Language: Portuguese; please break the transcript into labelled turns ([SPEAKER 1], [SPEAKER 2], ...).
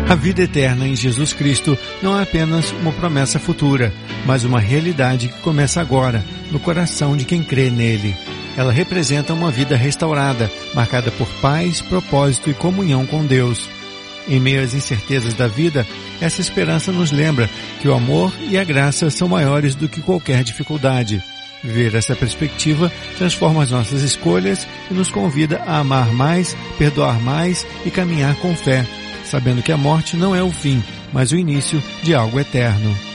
[SPEAKER 1] A vida eterna em Jesus Cristo não é apenas uma promessa futura, mas uma realidade que começa agora, no coração de quem crê nele. Ela representa uma vida restaurada, marcada por paz, propósito e comunhão com Deus. Em meio às incertezas da vida, essa esperança nos lembra que o amor e a graça são maiores do que qualquer dificuldade. Ver essa perspectiva transforma as nossas escolhas e nos convida a amar mais, perdoar mais e caminhar com fé, sabendo que a morte não é o fim, mas o início de algo eterno.